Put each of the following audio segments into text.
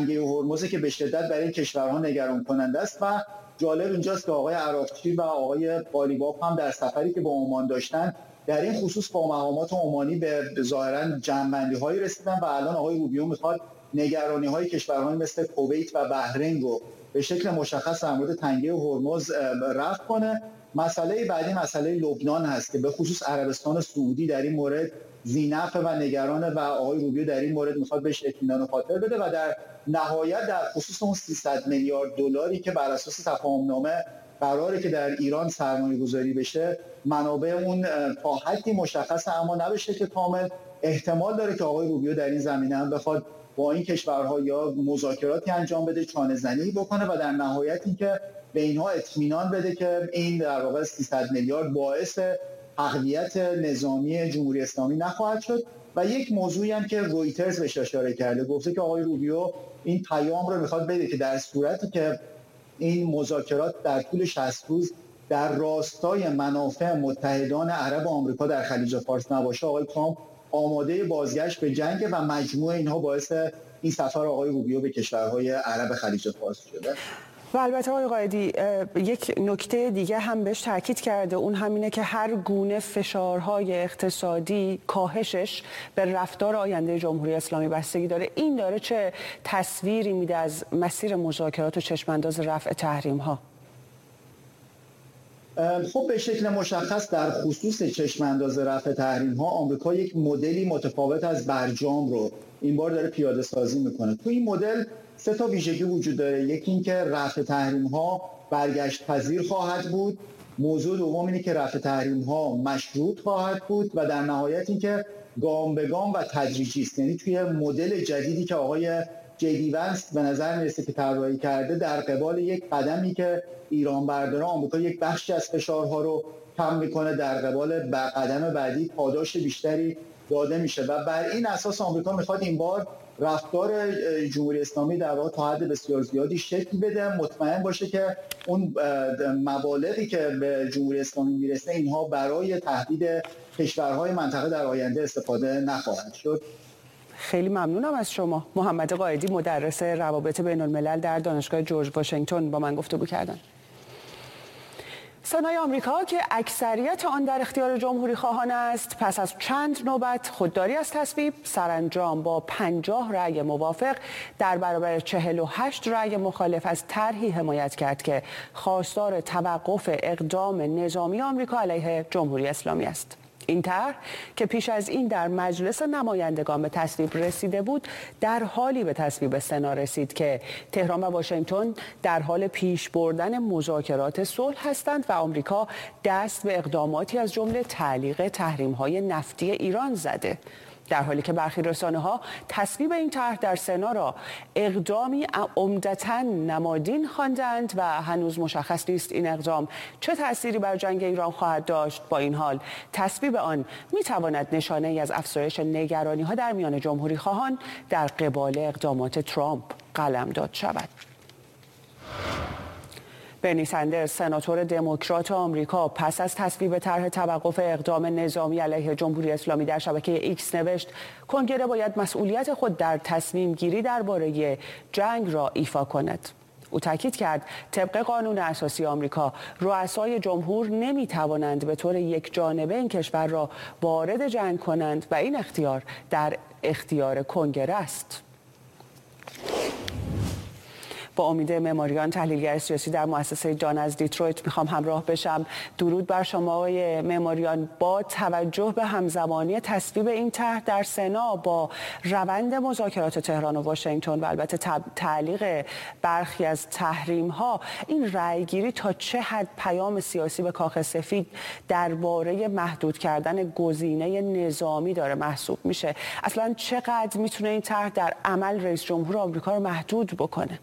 تنگه هرمز که به شدت برای این کشورها نگران کننده است. و جالب اینجاست که آقای عراقچی و آقای قالیباف هم در سفری که با عمان داشتن در این خصوص با مقامات عمانی به ظاهرا جمع‌بندی‌هایی رسیدن و الان آقای روبیو میخواد نگرانی‌های کشورهایی مثل کویت و بحرین رو به شکل مشخص در مورد تنگه هرمز رفع کنه. مسئله بعدی مسئله لبنان هست که به خصوص عربستان سعودی در این مورد ذی‌نفع و نگرانه و آقای روبیو در این مورد میخواد بهش اطمینان خاطر بده و در نهایت در خصوص اون 300 میلیارد دلاری که بر اساس تفاهم‌نامه قراره که در ایران سرمایه‌گذاری بشه، منابع اون تا حدی مشخصه اما نبشه که کامل. احتمال داره که آقای روبیو در این زمینه هم بخواد با این کشورها یا مذاکراتی انجام بده، چانه‌زنی بکنه و در نهایت اینکه به اینها اطمینان بده که این در واقع 300 میلیارد باعث تقویت نظامی جمهوری اسلامی نخواهد شد. و یک موضوعی هم که رویترز بهش اشاره کرده، گفته که آقای روبیو این پیام رو میخواد بده که در صورتی که این مذاکرات در طول 60 روز در راستای منافع متحدان عرب و آمریکا در خلیج فارس نباشه، آقای ترامپ آماده بازگشت به جنگ و مجموع اینها باعث این سفر آقای روبیو به کشورهای عرب خلیج فارس شده. و البته آقای قائدی یک نکته دیگه هم بهش تاکید کرده، اون همینه که هر گونه فشارهای اقتصادی کاهشش به رفتار آینده جمهوری اسلامی بستگی داره. این داره چه تصویری میده از مسیر مذاکرات و چشمانداز رفع تحریم ها؟ خب به شکل مشخص در خصوص چشمانداز رفع تحریم ها آمریکا یک مدلی متفاوت از برجام رو این بار داره پیاده سازی میکنه. تو این مدل 3 تا ویژگی وجود داره. یکی این که رفع تحریم ها برگشت پذیر خواهد بود، موضوع دوم اینه که رفع تحریم ها مشروط خواهد بود و در نهایت این که گام به گام و تدریجی است. یعنی توی مدل جدیدی که آقای جی ونس به نظر میرسه که طراحی کرده، در قبال یک قدمی که ایران برداره، آمریکا یک بخشی از فشارها رو کم میکنه، در قبال قدم بعدی پاداش بیشتری داده میشه و بر این اساس آمریکا میخواد این بار رفتار جمهوری اسلامی در واقع تا حد بسیار زیادی شکل بده، مطمئن باشه که اون مبالغی که به جمهوری اسلامی میرسه اینها برای تهدید کشورهای منطقه در آینده استفاده نخواهد شد. خیلی ممنونم از شما. محمد قائدی، مدرس روابط بین الملل در دانشگاه جورج واشنگتن، با من گفتگو کردن. سنای آمریکا که اکثریت آن در اختیار جمهوری خواهان است، پس از چند نوبت خودداری از تصویب، سرانجام با 50 رأی موافق در برابر 48 رأی مخالف از طرحی حمایت کرد که خواستار توقف اقدام نظامی آمریکا علیه جمهوری اسلامی است. این طرح که پیش از این در مجلس نمایندگان به تصویب رسیده بود، در حالی به تصویب سنا رسید که تهران و واشنگتن در حال پیش بردن مذاکرات صلح هستند و آمریکا دست به اقداماتی از جمله تعلیق تحریم‌های نفتی ایران زده. در حالی که برخی رسانه‌ها تصویب این طرح در سنا را اقدامی عمدتاً نمادین خواندند و هنوز مشخص نیست این اقدام چه تأثیری بر جنگ ایران خواهد داشت. با این حال تصویب آن می‌تواند نشانه‌ای از افزایش نگرانی‌ها در میان جمهوری خواهان در قبال اقدامات ترامپ قلمداد شود. برنی سندرز، سناتور دموکرات آمریکا، پس از تصویب طرح توقف اقدام نظامی علیه جمهوری اسلامی در شبکه ایکس نوشت کنگره باید مسئولیت خود در تصمیم گیری درباره جنگ را ایفا کند. او تاکید کرد طبق قانون اساسی آمریکا رؤسای جمهور نمی‌توانند به طور یکجانبه این کشور را وارد جنگ کنند و این اختیار در اختیار کنگره است. با امید معماریان، تحلیلگر سیاسی در مؤسسه جان از دیترویت میخوام همراه بشم. درود بر شما آقای معماریان. با توجه به همزمانی تصویب این طرح در سنا با روند مذاکرات تهران و واشنگتن و البته تعلیق برخی از تحریم ها، این رأیگیری تا چه حد پیام سیاسی به کاخ سفید درباره محدود کردن گزینه نظامی داره محسوب میشه؟ اصلا چقدر میتونه این طرح در عمل رئیس جمهور آمریکا رو محدود بکنه؟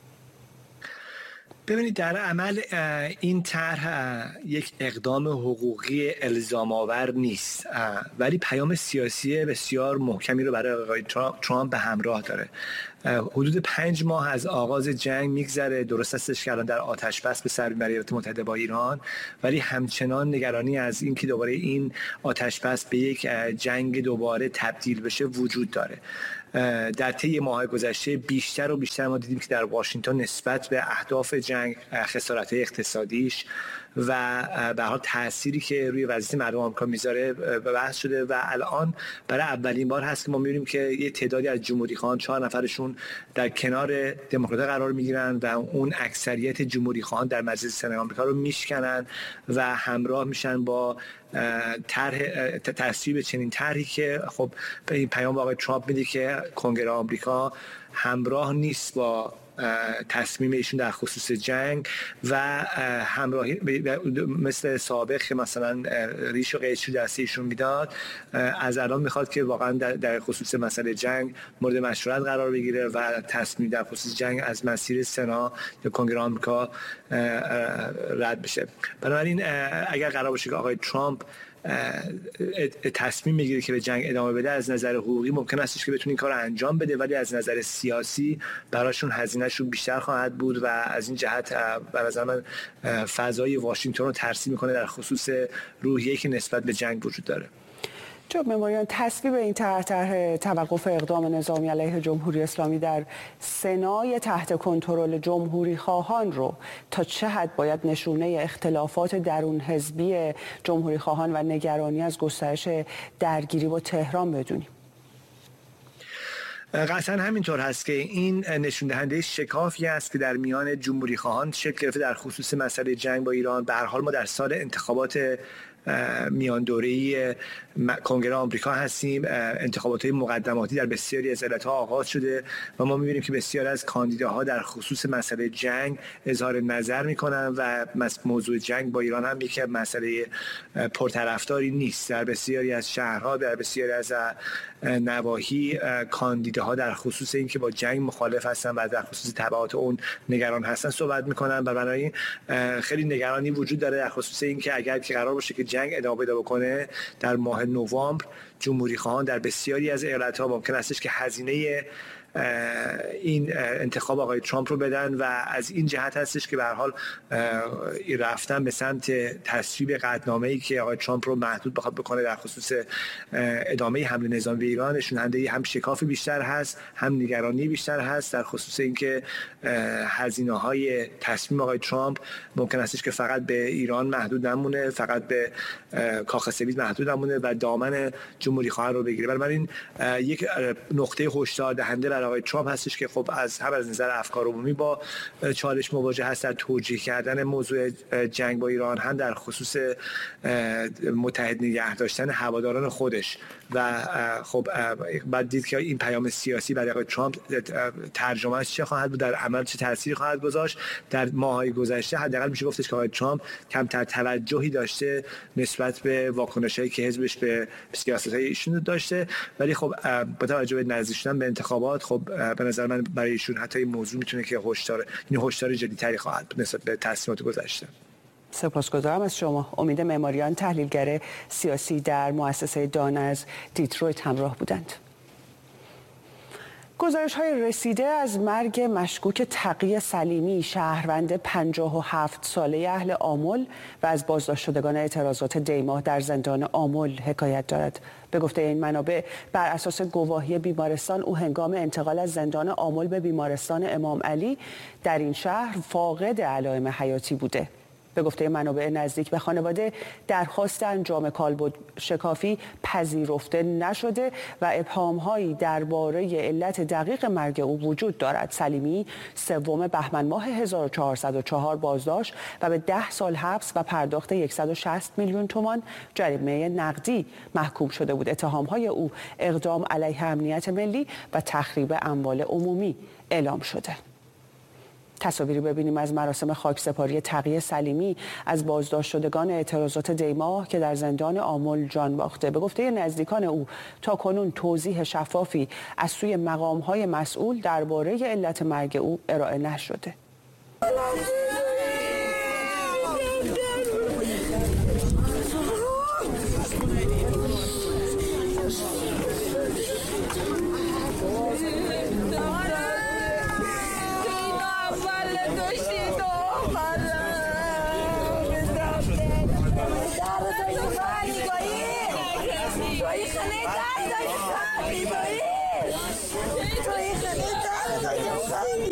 ببینید، در عمل این طرح یک اقدام حقوقی الزام آور نیست، ولی پیام سیاسی بسیار محکمی رو برای آقای ترامپ به همراه داره. حدود 5 ماه از آغاز جنگ میگذره، درست استش که الان در آتش بس به سر میبره ایالات متحده با ایران، ولی همچنان نگرانی از این که دوباره این آتش بس به یک جنگ دوباره تبدیل بشه وجود داره. در طی ماه‌های گذشته بیشتر و بیشتر ما دیدیم که در واشنگتن نسبت به اهداف جنگ، خسارت‌های اقتصادیش و به حال تأثیری که روی وضعیت مردم آمریکا میذاره بحث شده و الان برای اولین بار هست که ما می‌بینیم که یه تعدادی از جمهوری‌خواهان 4 نفرشون در کنار دموکرات‌ها قرار می‌گیرن و اون اکثریت جمهوری‌خواهان در مجلس سنا آمریکا رو میشکنن و همراه میشن با تصویب چنین طرحی که خب این پیام آقای ترامپ میده که کنگره آمریکا همراه نیست با تصمیم ایشون در خصوص جنگ و همراهی مثل سابق که مثلا ریش و قیچی دست ایشون میداد، از الان میخواد که واقعا در خصوص مسئله جنگ مورد مشورت قرار بگیره و تصمیم در خصوص جنگ از مسیر سنا یا کنگره آمریکا رد بشه. بنابراین اگر قرار باشه که آقای ترامپ تصمیم میگیره که به جنگ ادامه بده، از نظر حقوقی ممکن است که بتونه این کار رو انجام بده، ولی از نظر سیاسی براشون هزینه‌شون بیشتر خواهد بود و از این جهت به نظر من فضای واشنگتن رو ترسیم میکنه در خصوص روحیه‌ای که نسبت به جنگ وجود داره. جناب مماریان، تصویب این طرح توقف اقدام نظامی علیه جمهوری اسلامی در سنای تحت کنترل جمهوری خواهان رو تا چه حد باید نشونه اختلافات درون حزبی جمهوری خواهان و نگرانی از گسترش درگیری با تهران بدونیم؟ قطعا همینطور هست که این نشون دهنده شکافی است که در میان جمهوری خواهان شکل گرفته در خصوص مسئله جنگ با ایران. به هر حال ما در سال انتخابات میان دوره‌ای کنگره آمریکا هستیم. انتخابات مقدماتی در بسیاری از ایالت‌ها آغاز شده و ما می‌بینیم که بسیاری از کاندیداها در خصوص مسئله جنگ اظهار نظر می‌کنن و موضوع جنگ با ایران هم یک مسئله پرطرفداری نیست. در بسیاری از شهرها، در بسیاری از نواحی کاندیداها در خصوص اینکه با جنگ مخالف هستن و در خصوص تبعات اون نگران هستن صحبت می‌کنن و بنابراین خیلی نگرانی وجود داره در خصوص اینکه اگر که قرار باشه که جنگ ادامه پیدا بکنه در ماه نوامبر، جمهوری خواهان در بسیاری از ایالت‌ها ممکن استش که هزینه این انتخاب آقای ترامپ رو بدن و از این جهت هستش که به هر حال رفتن به سمت تصویب قطعنامه‌ای که آقای ترامپ رو محدود بخواد بکنه در خصوص ادامه حمله نظامی به ایران، نشون دهنده هم شکاف بیشتر هست، هم نگرانی بیشتر هست در خصوص اینکه هزینه‌های تصمیم آقای ترامپ ممکن استش که فقط به ایران محدود نمونه، فقط به کاخ سفید محدود نمونه و دامن جمهوری خواهان رو بگیره. بنابراین یک نقطه هشدار دهنده آقای ترامپ هستش که خب از نظر افکار عمومی با چالش مواجه هست در توجیه کردن موضوع جنگ با ایران، هم در خصوص متحد نگه داشتن هواداران خودش و خب بعد دید که این پیام سیاسی برای آقای ترامپ ترجمهش چه خواهد بود، در عمل چه تأثیری خواهد گذاشت. در ماه‌های گذشته حداقل میشه گفتش که آقای ترامپ کمتر توجهی داشته نسبت به واکنش‌هایی که حزبش به سیاست‌های ایشون داشته، ولی خب با توجه به نزدیک شدن به انتخابات خب به نظر من برای ایشون حتی این موضوع میتونه که هشدار جدی‌تری خواهد بود نسبت به تصمیمات گذشته. سپاسگزارم از شما. امید معماریان، تحلیلگر سیاسی در مؤسسه دان از دیترویت همراه بودند. گزارش‌های رسیده از مرگ مشکوک تقی سلیمی، شهروند 57 ساله اهل آمل و از بازداشت شدگان اعتراضات دیماه در زندان آمل حکایت دارد. به گفته این منابع، بر اساس گواهی بیمارستان، او هنگام انتقال از زندان آمل به بیمارستان امام علی در این شهر فاقد علائم حیاتی بوده. به گفته منابع نزدیک به خانواده، درخواست انجام کالبد شکافی پذیرفته نشده و ابهام‌هایی درباره علت دقیق مرگ او وجود دارد. سلیمی 3 بهمن ماه 1404 بازداشت و به 10 سال حبس و پرداخت 160 میلیون تومان جریمه نقدی محکوم شده بود. اتهام‌های او اقدام علیه امنیت ملی و تخریب اموال عمومی اعلام شده. تصاویری ببینیم از مراسم خاکسپاری تقی سلیمی از بازداشت شدگان اعتراضات دیماه که در زندان آمل جان باخته. به گفته نزدیکان او تاکنون توضیح شفافی از سوی مقام‌های مسئول درباره علت مرگ او ارائه نشده.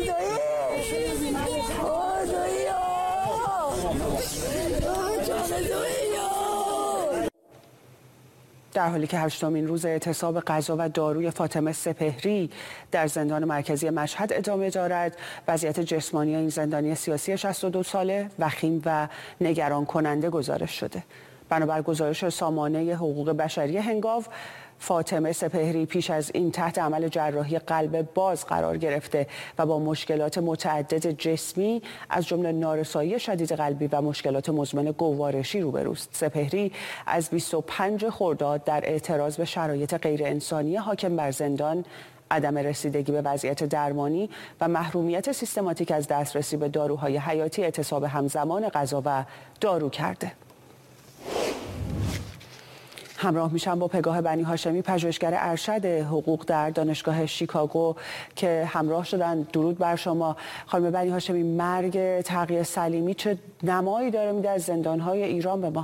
در حالی که 8مین روز اعتصاب غذا و داروی فاطمه سپهری در زندان مرکزی مشهد ادامه دارد، وضعیت جسمانی این زندانی سیاسی 62 ساله وخیم و نگران کننده گزارش شده. بنابر گزارش سامانه حقوق بشری هنگاو، فاطمه سپهری پیش از این تحت عمل جراحی قلب باز قرار گرفته و با مشکلات متعدد جسمی از جمله نارسایی شدید قلبی و مشکلات مزمن گوارشی روبروست. سپهری از 25 خرداد در اعتراض به شرایط غیر انسانی حاکم بر زندان، عدم رسیدگی به وضعیت درمانی و محرومیت سیستماتیک از دسترسی به داروهای حیاتی اعتصاب همزمان غذا و دارو کرده. همراه میشم با پگاه بنی هاشمی، پژوهشگر ارشد حقوق در دانشگاه شیکاگو که همراه شدن. درود بر شما خانم بنی هاشمی. مرگ تقی سلیمی چه نمایی داره میده از زندان‌های ایران به ما؟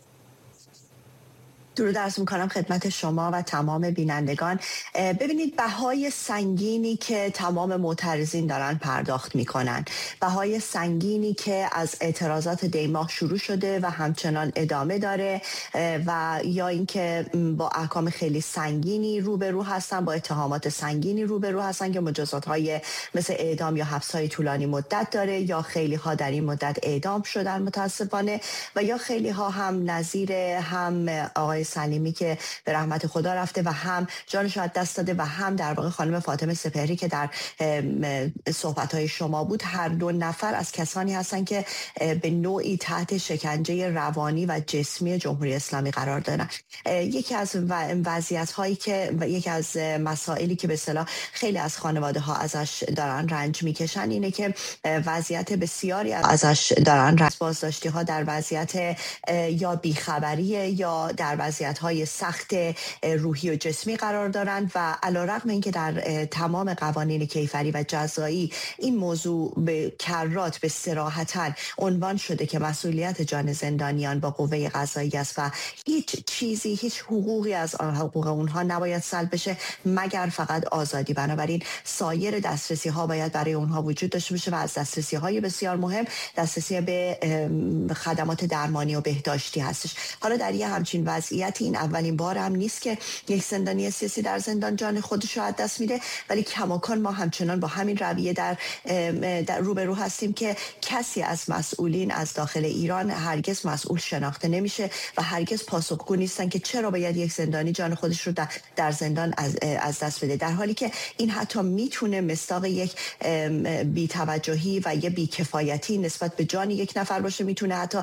درود عرض میکنم خدمت شما و تمام بینندگان. ببینید بهای سنگینی که تمام معترضین دارن پرداخت میکنن، بهای سنگینی که از اعتراضات دیماه شروع شده و همچنان ادامه داره و یا اینکه با احکام خیلی سنگینی روبرو هستن، با اتهامات سنگینی روبرو هستن که مجازات‌های مثل اعدام یا حبس‌های طولانی مدت داره، یا خیلی ها در این مدت اعدام شدن متاسفانه، و یا خیلی ها هم نظیر هم آقای سلیمی که به رحمت خدا رفته و هم جانش از دست داده و هم در واقع خانم فاطمه سپهری که در صحبت‌های شما بود، هر دو نفر از کسانی هستن که به نوعی تحت شکنجه روانی و جسمی جمهوری اسلامی قرار دارن. یکی از وضعیت‌هایی که و یکی از مسائلی که به اصطلاح خیلی از خانواده‌ها ازش دارن رنج می‌کشن اینه که وضعیت بسیاری ازش دارن بازداشتی‌ها در وضعیت یا بیخبری یا در وضعیت‌های سخت روحی و جسمی قرار دارند و علی‌رغم اینکه در تمام قوانین کیفری و جزایی این موضوع به کرات به صراحتاً عنوان شده که مسئولیت جان زندانیان با قوه قضاییه است و هیچ حقوقی از حقوق اونها نباید سلب بشه مگر فقط آزادی. بنابراین سایر دسترسی‌ها باید برای اونها وجود داشته باشه و از دسترسی‌های بسیار مهم دسترسی به خدمات درمانی و بهداشتی هستش. حالا در یه همچین وضعیتی این اولین بار هم نیست که یک زندانی سیاسی در زندان جان خودش رو از دست میده، ولی کماکان ما همچنان با همین رویه در روبرو هستیم که کسی از مسئولین از داخل ایران هرگز مسئول شناخته نمیشه و هرگز پاسخگو نیستن که چرا باید یک زندانی جان خودش رو در زندان از دست بده، در حالی که این حتی میتونه مصداق یک بی‌توجهی و یه بی‌کفایتی نسبت به جان یک نفر باشه، میتونه حتی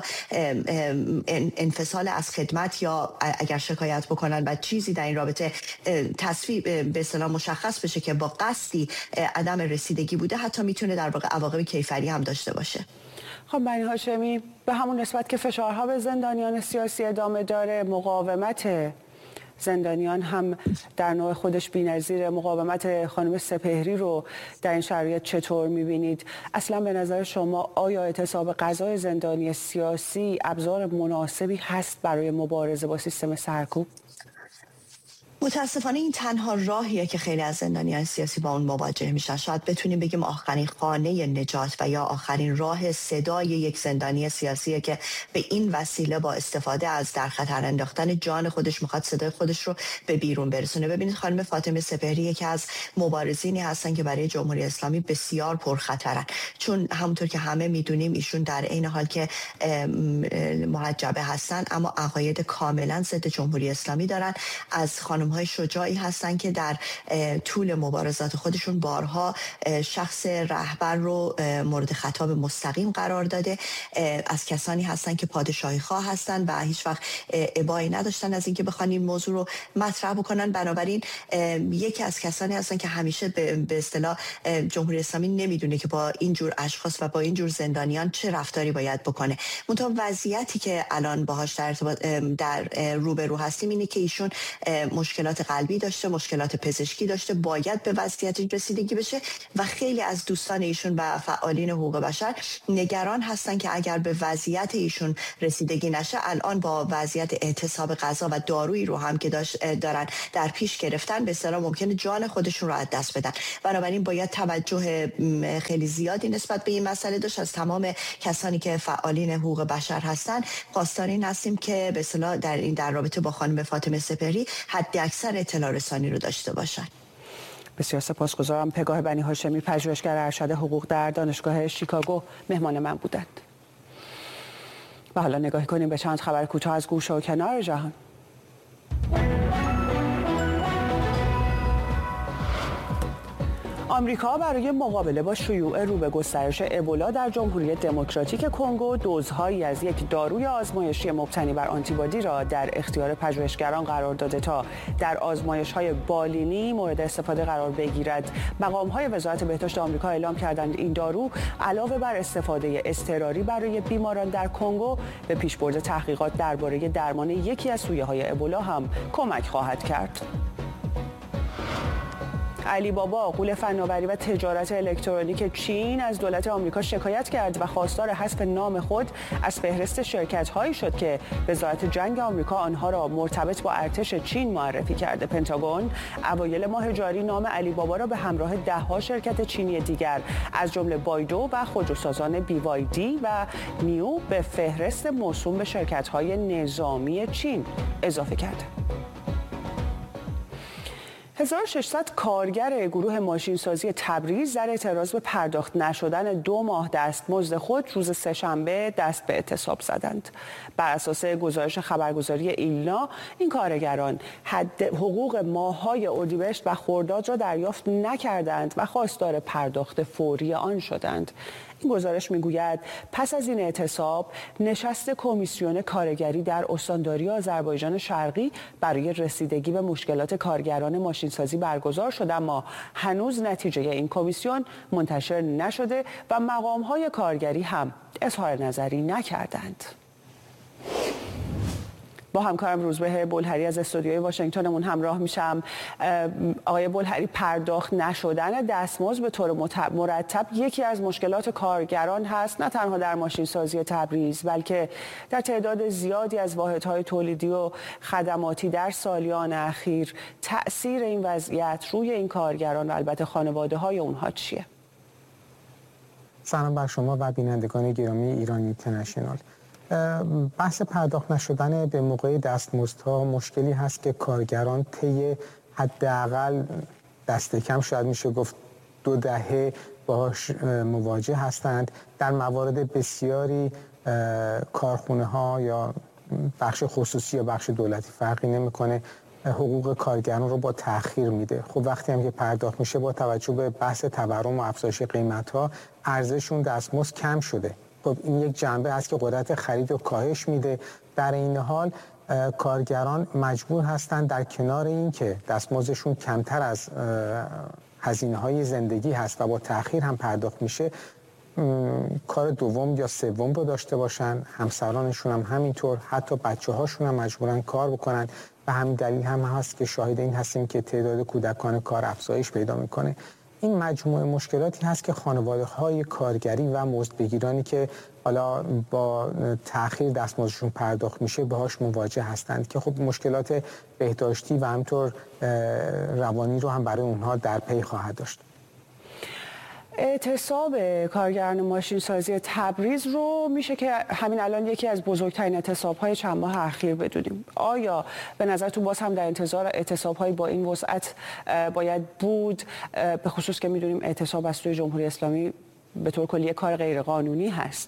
انفصال از خدمت یا اگر شکایت بکنن و چیزی در این رابطه تصویب به اصطلاح مشخص بشه که با قصدی عدم رسیدگی بوده، حتی میتونه در واقع عواقب کیفری هم داشته باشه. خب بنی هاشمی، به همون نسبت که فشارها به زندانیان سیاسی ادامه داره، مقاومت زندانیان هم در نوع خودش بی‌نظیر، مقاومت خانم سپهری رو در این شرایط چطور می‌بینید؟ اصلا به نظر شما آیا اعتصاب غذای زندانی سیاسی ابزار مناسبی هست برای مبارزه با سیستم سرکوب؟ متاسفانه این تنها راهیه که خیلی از زندانیان سیاسی با اون مواجه میشن. شاید بتونیم بگیم آخرین خانه نجات و یا آخرین راه صدای یک زندانی سیاسیه که به این وسیله با استفاده از در خطر انداختن جان خودش میخواد صدای خودش رو به بیرون برسونه. ببینید خانم فاطمه سپهری یکی از مبارزینی هستن که برای جمهوری اسلامی بسیار پرخطرن، چون همونطور که همه میدونیم ایشون در عین حال که محجبه هستن اما عقاید کاملا ضد جمهوری اسلامی دارن. از خانم های شجاعی هستن که در طول مبارزات خودشون بارها شخص رهبر رو مورد خطاب مستقیم قرار داده. از کسانی هستن که پادشاهی خواه هستن و هیچ وقت ابایی نداشتن از اینکه بخوان این موضوع رو مطرح بکنن. بنابراین یکی از کسانی هستن که همیشه به اصطلاح جمهوری اسلامی نمیدونه که با این جور اشخاص و با این جور زندانیان چه رفتاری باید بکنه. منتها وضعیتی که الان باهاش در روبرو هستیم اینه که ایشون مشکل مشکلات قلبی داشته، مشکلات پزشکی داشته، باید به وضعیت رسیدگی بشه و خیلی از دوستان ایشون و فعالین حقوق بشر نگران هستن که اگر به وضعیت ایشون رسیدگی نشه، الان با وضعیت اعتصاب غذا و دارویی رو هم که دارن در پیش گرفتن، به اصطلاح ممکنه جان خودشون رو از دست بدن. بنابراین باید توجه خیلی زیادی نسبت به این مسئله داشت. از تمام کسانی که فعالین حقوق بشر هستن خواستار این هستیم که به اصطلاح در رابطه با خانم فاطمه سپهری حد اکثر اطلاع رسانی رو داشته باشن. بسیار سپاسگزارم. پگاه بنی هاشمی، پژوهشگر ارشد حقوق در دانشگاه شیکاگو مهمان من بودند. و حالا نگاهی کنیم به چند خبر کوتاه از گوشه و کنار جهان. آمریکا برای مقابله با شیوع رو به گسترش ابولا در جمهوری دموکراتیک کنگو دوزهایی از یک داروی آزمایشی مبتنی بر آنتیبادی را در اختیار پژوهشگران قرار داده تا در آزمایش‌های بالینی مورد استفاده قرار بگیرد. مقام‌های وزارت بهداشت آمریکا اعلام کردند این دارو علاوه بر استفاده اضطراری برای بیماران در کنگو به پیشبرد تحقیقات درباره درمان یکی از سویه‌های ابولا هم کمک خواهد کرد. علی بابا، غول فناوری و تجارت الکترونیک چین، از دولت آمریکا شکایت کرد و خواستار حذف نام خود از فهرست شرکت‌هایی شد که وزارت جنگ آمریکا آنها را مرتبط با ارتش چین معرفی کرده. پنتاگون اوایل ماه جاری نام علی بابا را به همراه ده‌ها شرکت چینی دیگر از جمله بایدو و خودروسازان BYD و نیو به فهرست موسوم به شرکت‌های نظامی چین اضافه کرده. 1600 کارگر گروه ماشینسازی تبریز در اعتراض به پرداخت نشدن 2 ماه دستمزد خود روز سه‌شنبه دست به اعتصاب زدند. بر اساس گزارش خبرگزاری ایلنا، این کارگران حقوق ماه‌های اردیبهشت و خرداد را دریافت نکردند و خواستار پرداخت فوری آن شدند. این گزارش میگوید پس از این اعتصاب نشست کمیسیون کارگری در استانداری آذربایجان شرقی برای رسیدگی به مشکلات کارگران ماشینسازی برگزار شد، اما هنوز نتیجه این کمیسیون منتشر نشده و مقام‌های کارگری هم اظهار نظری نکردند. با همکارم روزبه بلهری از استودیوی واشنگتنمون همراه میشم. آقای بلهری، پرداخت نشدن دستمزد به طور مرتب یکی از مشکلات کارگران هست، نه تنها در ماشینسازی تبریز بلکه در تعداد زیادی از واحدهای تولیدی و خدماتی در سالیان اخیر. تأثیر این وضعیت روی این کارگران و البته خانواده‌های اونها چیه؟ سلام بر شما و بینندگان گرامی ایران اینترنشنال. بحث پرداخت نشدن به موقع دستمزدها مشکلی هست که کارگران طی حداقل دست کم شاید میشه گفت 2 دهه باهاش مواجه هستند. در موارد بسیاری کارخونه ها یا بخش خصوصی یا بخش دولتی فرقی نمیکنه، حقوق کارگران رو با تأخیر میده. خب وقتی هم که پرداخت میشه با توجه به بحث تورم و افزایش قیمت‌ها ارزششون دستمزد کم شده. خب این یک جنبه است که قدرت خرید رو کاهش میده. در این حال کارگران مجبور هستند در کنار این که دستمزدشون کمتر از هزینه‌های زندگی هست و با تأخیر هم پرداخت میشه، کار دوم یا سوم رو داشته باشن. همسرانشون هم همینطور، حتی بچه‌هاشون هم مجبورن کار بکنن و همین دلیل هم هست که شاهد این هستیم که تعداد کودکان کار افزایش پیدا میکنه. این مجموعه مشکلاتی هست که خانواده‌های کارگری و مزدبگیرانی که حالا با تأخیر دستمزدشون پرداخت میشه باهاش مواجه هستند که خب مشکلات بهداشتی و همینطور روانی رو هم برای اونها در پی خواهد داشت. اعتصاب کارگران ماشینسازی تبریز رو میشه که همین الان یکی از بزرگترین اعتصاب‌های چند ماه اخیر بدونیم. آیا به نظرتون باز هم در انتظار اعتصاب‌های با این وسعت باید بود، به خصوص که میدونیم اعتصاب از سوی جمهوری اسلامی به طور کلی کار غیرقانونی هست؟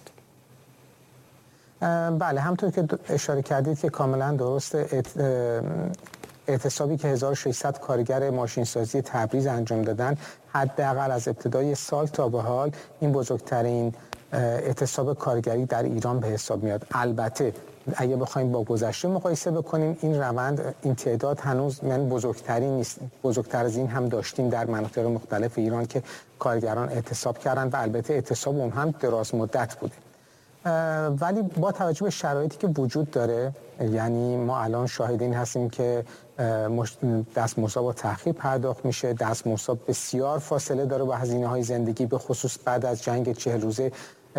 بله، همونطور که اشاره کردید که کاملا درسته. اعتصابی که 1600 کارگر ماشینسازی تبریز انجام دادن حداقل از ابتدای سال تا به حال این بزرگترین اعتصاب کارگری در ایران به حساب میاد. البته اگه بخوایم با گذشته مقایسه بکنیم این روند، این تعداد هنوز بزرگترین نیست. بزرگتر از این هم داشتیم در مناطق مختلف ایران که کارگران اعتصاب کردن و البته اعتصاب اون هم دراز مدت بوده. ولی با توجه به شرایطی که وجود داره، یعنی ما الان شاهد این هستیم که دستمزدها با تأخیر پرداخت میشه، دستمزدها بسیار فاصله داره با هزینه‌های زندگی، به خصوص بعد از جنگ 40 روزه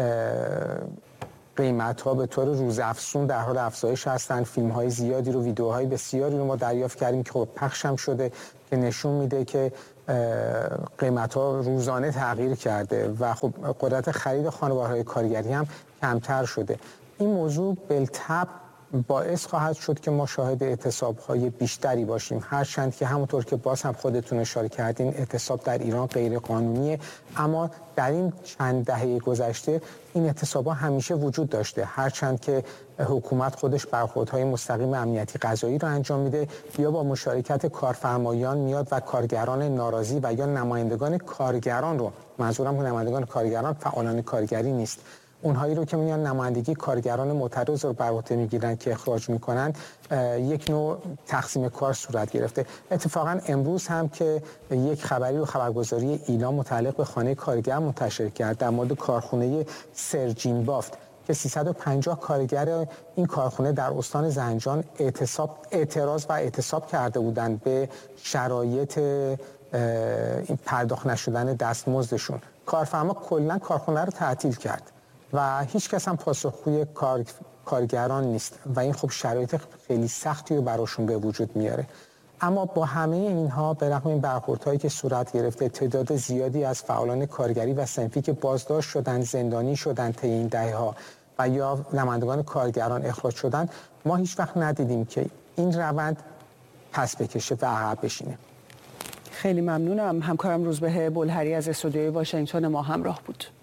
قیمت‌ها به طور روزافزون در حال افزایش هستند. فیلم‌های زیادی رو، ویدیوهای بسیاری رو ما دریافت کردیم که خب پخش هم شده که نشون میده که قیمت‌ها روزانه تغییر کرده و خب قدرت خرید خانوارهای کارگری هم کمتر شده. این موضوع بالطبع باعث خواهد شد که ما شاهد اعتصاب‌های بیشتری باشیم، هرچند که همونطور که باز هم خودتون اشاره کردین اعتصاب در ایران غیر قانونیه، اما در این چند دهه گذشته این اعتصاب‌ها همیشه وجود داشته، هرچند که حکومت خودش برخوردهای مستقیم امنیتی قضایی رو انجام میده یا با مشارکت کارفرمایان میاد و کارگران ناراضی و یا نمایندگان کارگران رو، منظورم نمایندگان کارگران فعالان کارگری نیست، اونهایی رو که میان نمایندگی کارگران معترض رو بر عهده میگیرن که اخراج میکنن، یک نوع تقسیم کار صورت گرفته. اتفاقا امروز هم که یک خبری و خبرگزاری ایلام متعلق به خانه کارگر منتشر کرد در مورد کارخانه سرجین بافت که 350 کارگر این کارخانه در استان زنجان اعتراض و اعتصاب کرده بودند به شرایط این پرداخت نشدن دستمزدشون. کارفرما کلا کارخانه رو تعطیل کرد و هیچ کس هم پاسخگوی کارگران نیست و این خب شرایط خیلی سختی رو براشون به وجود میاره. اما با همه اینها، به رغم این برخوردهایی که صورت گرفته، تعداد زیادی از فعالان کارگری و صنفی که بازداشت شدن، زندانی شدن طی این دهه‌ها و یا نمایندگان کارگران اخراج شدن، ما هیچ وقت ندیدیم که این روند پس بکشه و عقب بشینه. خیلی ممنونم. همکارم روزبه بلهری از استودیوی واشنگتن ما همراه بود.